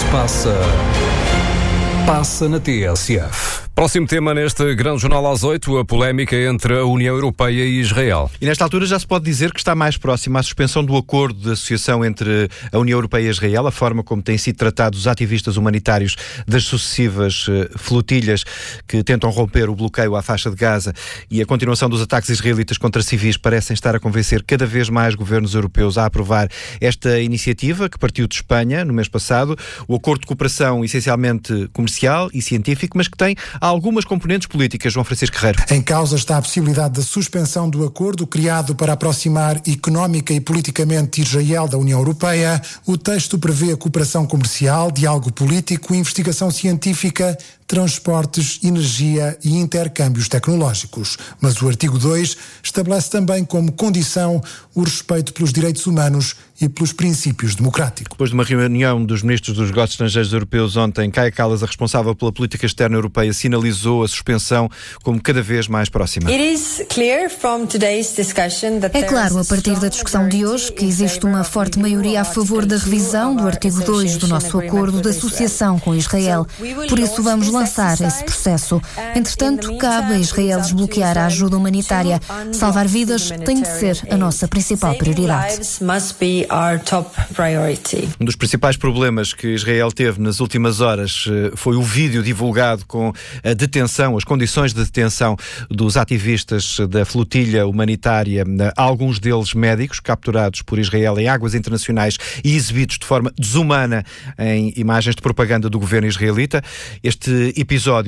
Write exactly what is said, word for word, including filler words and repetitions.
passa, passa na T S F. Próximo tema neste grande jornal às oito, a polémica entre a União Europeia e Israel. E nesta altura já se pode dizer que está mais próxima a suspensão do acordo de associação entre a União Europeia e Israel, a forma como têm sido tratados os ativistas humanitários das sucessivas uh, flotilhas que tentam romper o bloqueio à faixa de Gaza e a continuação dos ataques israelitas contra civis parecem estar a convencer cada vez mais governos europeus a aprovar esta iniciativa que partiu de Espanha no mês passado, o acordo de cooperação essencialmente comercial e científico, mas que tem algumas componentes políticas. João Francisco Guerreiro. Em causa está a possibilidade da suspensão do acordo criado para aproximar económica e politicamente Israel da União Europeia. O texto prevê a cooperação comercial, diálogo político, investigação científica, transportes, energia e intercâmbios tecnológicos. Mas o artigo dois estabelece também como condição o respeito pelos direitos humanos e pelos princípios democráticos. Depois de uma reunião dos ministros dos negócios estrangeiros europeus ontem, Kaja Kallas, a responsável pela política externa europeia, sinalizou a suspensão como cada vez mais próxima. É claro, a partir da discussão de hoje, que existe uma forte maioria a favor da revisão do artigo dois do nosso acordo de associação com Israel. Por isso vamos lançar esse processo. Entretanto, cabe a Israel desbloquear a ajuda humanitária. Salvar vidas tem de ser a nossa principal prioridade. Um dos principais problemas que Israel teve nas últimas horas foi o vídeo divulgado com a detenção, as condições de detenção dos ativistas da flotilha humanitária, alguns deles médicos, capturados por Israel em águas internacionais e exibidos de forma desumana em imagens de propaganda do governo israelita. Este episódio